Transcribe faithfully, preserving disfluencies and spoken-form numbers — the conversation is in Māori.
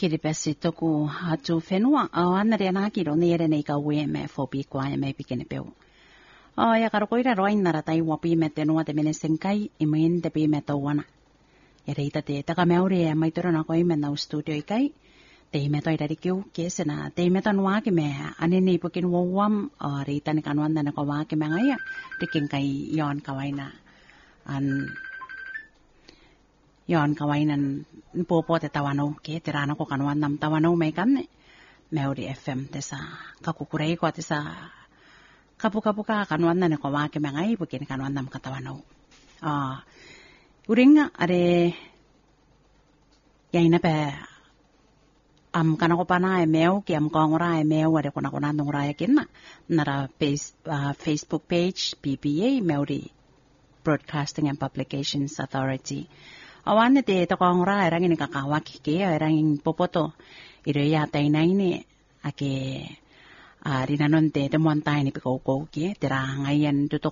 Kiripesi toku hatu whenua, o ana rea nākiro nere nei ka ue me fobi kwa e me pikene peu. O ia karo koira roa inara tai wapi me te noa te mene senkai i main te pi me tau wana. E reita te taka meauri e maitoro na koi me nau studio i kai, te i me toi rarikiu kiesena, te i me tanu ake me anene i pukin wawam, o reita ni kanuanda na kawa ake me ngaia, rikin kai ion kawaina an... Yon kawainan popo te tawanau ke te rana ko kanuan nam tawanau mai kanne Meuri F M te sa kakukurei ko te sa kapu-kapu ka kanuan na ko wa ke mengai bukin kanuan nam katawanau. Ah uringa are yaina pe am kana ko pana e meu ki am ko ngora e meu are kona kona ngora e kinna nara face, uh, Facebook page P P A Meuri Broadcasting and Publications Authority. Awane te to kong ra erang ini kakawaki ke erang popoto ire ya tai nai ne ake a rinanon te te montai ni piko ko ke te ra ngai an to